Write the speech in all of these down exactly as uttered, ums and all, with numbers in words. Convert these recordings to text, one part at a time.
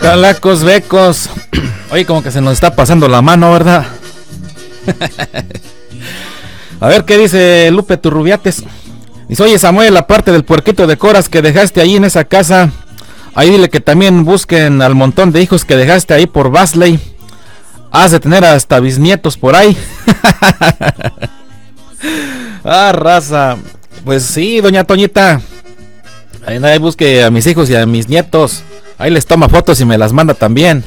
Calacos becos. Oye, como que se nos está pasando la mano, ¿verdad? A ver qué dice Lupe Turrubiates. Dice, oye Samuel, aparte del puerquito de coras que dejaste ahí en esa casa, ahí dile que también busquen al montón de hijos que dejaste ahí por Basley. Has de tener hasta bisnietos por ahí. Ah, raza. Pues sí, doña Toñita. Ahí, ahí busque a mis hijos y a mis nietos. Ahí les toma fotos y me las manda también.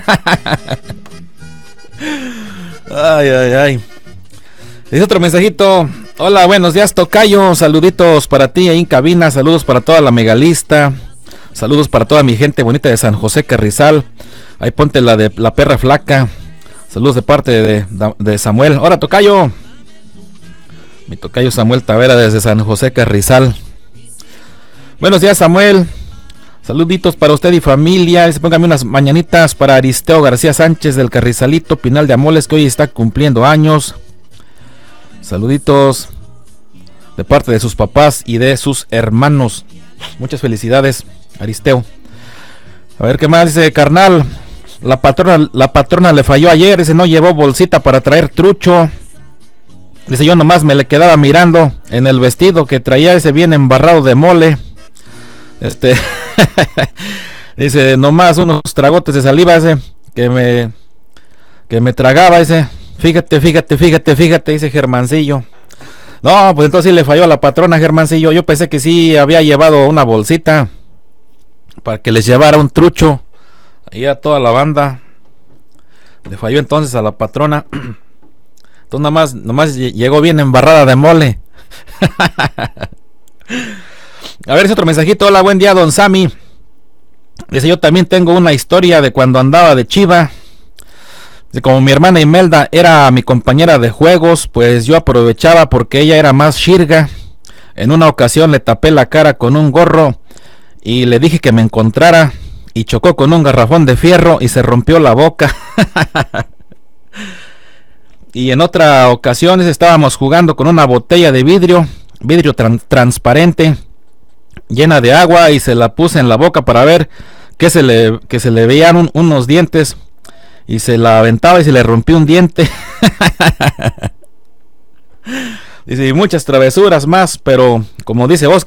Ay, ay, ay. Dice otro mensajito. Hola, buenos días, tocayo. Saluditos para ti ahí en cabina. Saludos para toda la megalista. Saludos para toda mi gente bonita de San José Carrizal. Ahí ponte la de la perra flaca. Saludos de parte de, de, de Samuel. Ahora, tocayo. Mi tocayo Samuel Tavera desde San José Carrizal. Buenos días, Samuel. Saluditos para usted y familia. Se póngame unas mañanitas para Aristeo García Sánchez del Carrizalito Pinal de Amoles, que hoy está cumpliendo años. Saluditos de parte de sus papás y de sus hermanos. Muchas felicidades, Aristeo. A ver qué más dice, carnal. La patrona, la patrona le falló ayer. Dice, no llevó bolsita para traer trucho. Dice, yo nomás me le quedaba mirando en el vestido que traía, ese bien embarrado de mole. Este dice, nomás unos tragotes de saliva ese que me que me tragaba ese. Fíjate, fíjate, fíjate, fíjate, dice Germancillo. No, pues entonces sí le falló a la patrona, Germancillo. Yo pensé que sí había llevado una bolsita para que les llevara un trucho ahí a toda la banda. Le falló entonces a la patrona. Entonces nomás, nomás llegó bien embarrada de mole. A ver, ese otro mensajito. Hola, buen día, don Sammy. Dice, yo también tengo una historia de cuando andaba de chiva. Dice, como mi hermana Imelda era mi compañera de juegos, pues yo aprovechaba porque ella era más shirga. En una ocasión le tapé la cara con un gorro y le dije que me encontrara, y chocó con un garrafón de fierro y se rompió la boca. Y en otra ocasión estábamos jugando con una botella de vidrio, vidrio tran- transparente, llena de agua, y se la puse en la boca para ver que se le, que se le veían un, unos dientes, y se la aventaba y se le rompió un diente. Dice, y muchas travesuras más, pero como dice Oscar,